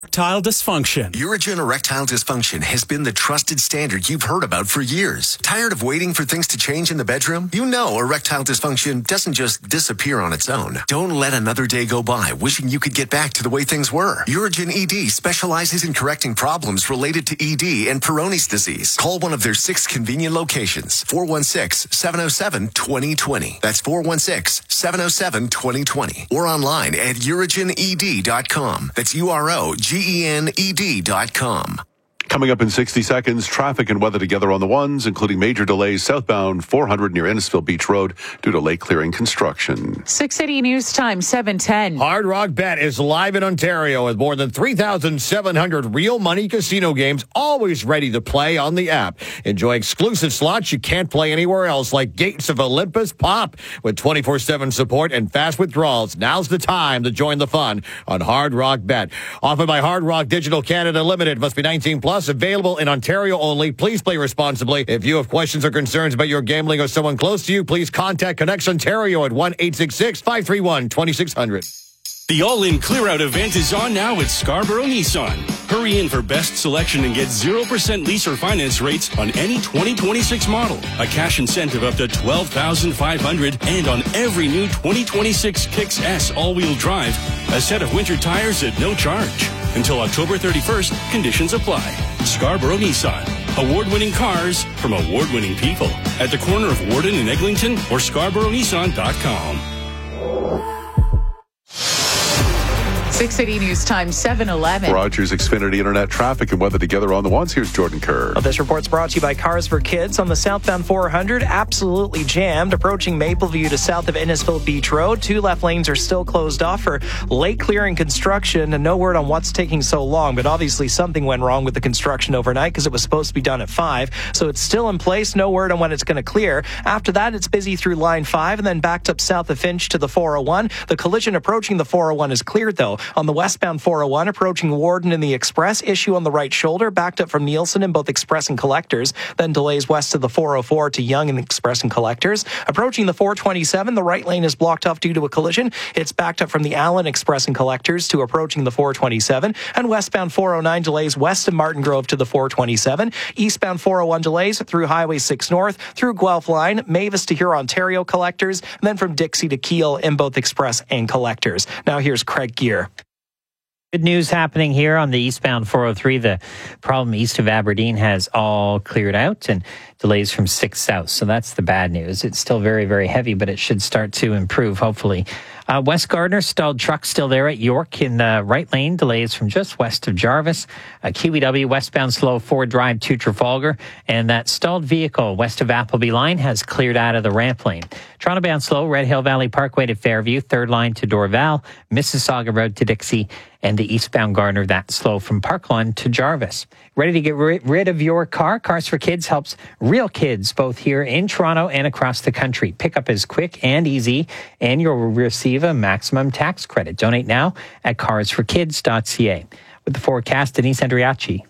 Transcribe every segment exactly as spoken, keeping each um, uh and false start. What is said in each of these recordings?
Erectile dysfunction. Urigen erectile dysfunction has been the trusted standard you've heard about for years. Tired of waiting for things to change in the bedroom? You know erectile dysfunction doesn't just disappear on its own. Don't let another day go by wishing you could get back to the way things were. Urigen E D specializes in correcting problems related to E D and Peyronie's disease. Call one of their six convenient locations. four one six, seven oh seven, two oh two oh. That's four one six, seven oh seven, two oh two oh. Or online at urigen e d dot com. That's U R O G E N E D dot com. Coming up in sixty seconds, traffic and weather together on the ones, including major delays southbound four hundred near Innisfil Beach Road due to lake clearing construction. six eighty News Time, seven ten. Hard Rock Bet is live in Ontario with more than three thousand seven hundred real money casino games always ready to play on the app. Enjoy exclusive slots you can't play anywhere else, like Gates of Olympus Pop with twenty-four seven support and fast withdrawals. Now's the time to join the fun on Hard Rock Bet. Offered by Hard Rock Digital Canada Limited. Must be nineteen plus. Available in Ontario only. Please play responsibly. If you have questions or concerns about your gambling or someone close to you, please contact Connects Ontario at one eight six six, five three one, two six zero zero. The all-in clear-out event is on now at Scarborough Nissan. Hurry in for best selection and get zero percent lease or finance rates on any twenty twenty-six model. A cash incentive up to twelve thousand five hundred dollars and on every new twenty twenty-six Kicks S all-wheel drive, a set of winter tires at no charge. Until October thirty-first, conditions apply. Scarborough Nissan. Award-winning cars from award-winning people. At the corner of Warden and Eglinton or scarborough nissan dot com. six eighty News Time, seven eleven. Rogers Xfinity Internet traffic and weather together on the ones. Here's Jordan Kerr. Well, this report's brought to you by Cars for Kids on the southbound four hundred. Absolutely jammed. Approaching Mapleview to south of Innisfil Beach Road. Two left lanes are still closed off for lake clearing construction. And no word on what's taking so long, but obviously something went wrong with the construction overnight because it was supposed to be done at five. So it's still in place. No word on when it's going to clear. After that, it's busy through line five and then backed up south of Finch to the four oh one. The collision approaching the four oh one is cleared, though. On the westbound four oh one, approaching Warden in the Express, issue on the right shoulder, backed up from Nielsen in both Express and Collectors, then delays west of the four oh four to Yonge in the Express and Collectors. Approaching the four twenty-seven, the right lane is blocked off due to a collision. It's backed up from the Allen Express and Collectors to approaching the four twenty-seven, and westbound four oh nine delays west of Martin Grove to the four twenty-seven. Eastbound four oh one delays through Highway six North, through Guelph Line, Mavis to Huron Ontario Collectors, and then from Dixie to Kiel in both Express and Collectors. Now here's Craig Gear. Good news happening here on the eastbound four oh three. The problem east of Aberdeen has all cleared out and delays from six south. So that's the bad news. It's still very, very heavy, but it should start to improve, hopefully. Uh, West Gardner, stalled truck still there at York in the right lane. Delays from just west of Jarvis. Uh, Kiwi W, westbound slow Ford Drive to Trafalgar. And that stalled vehicle west of Appleby Line has cleared out of the ramp lane. Toronto bound slow, Red Hill Valley Parkway to Fairview. Third line to Dorval. Mississauga Road to Dixie. And the eastbound Gardner, that slow from Parklawn to Jarvis. Ready to get ri- rid of your car? Cars for Kids helps real kids both here in Toronto and across the country. Pickup is quick and easy, and you'll receive a maximum tax credit. Donate now at cars for kids dot c a. With the forecast, Denise Andriachi.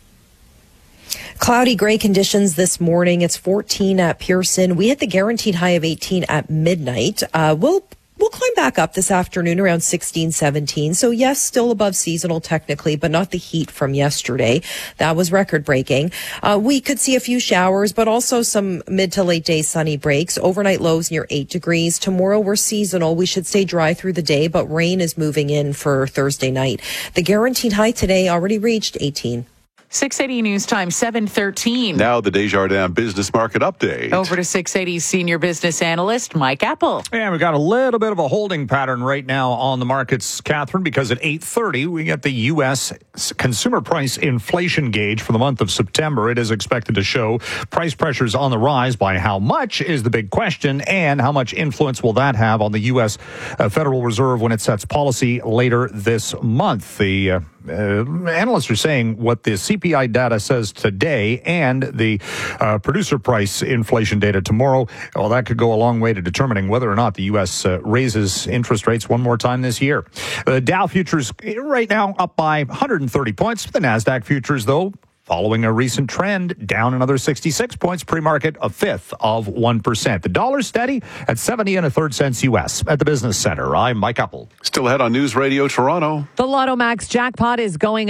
Cloudy gray conditions this morning. It's fourteen at Pearson. We hit the guaranteed high of eighteen at midnight. Uh, we'll We'll climb back up this afternoon around sixteen, seventeen. So yes, still above seasonal technically, but not the heat from yesterday. That was record breaking. Uh, we could see a few showers, but also some mid to late day sunny breaks. Overnight lows near eight degrees. Tomorrow we're seasonal. We should stay dry through the day, but rain is moving in for Thursday night. The guaranteed high today already reached eighteen. six eighty News Time, seven thirteen. Now the Desjardins Business Market Update. Over to six eighty's senior business analyst, Mike Apple. Yeah, we've got a little bit of a holding pattern right now on the markets, Catherine, because at eight thirty, we get the U S Consumer Price Inflation Gauge for the month of September. It is expected to show price pressures on the rise. By how much is the big question, and how much influence will that have on the U S uh, Federal Reserve when it sets policy later this month? The uh, Uh, analysts are saying what the C P I data says today and the uh, producer price inflation data tomorrow, well, that could go a long way to determining whether or not the U S uh, raises interest rates one more time this year. The Dow futures right now up by one hundred thirty points. The NASDAQ futures, though, following a recent trend, down another sixty-six points pre-market, a fifth of one percent. The dollar steady at seventy and a third cents U S at the Business Center. I'm Mike Uppel. Still ahead on News Radio Toronto. The Lotto Max jackpot is going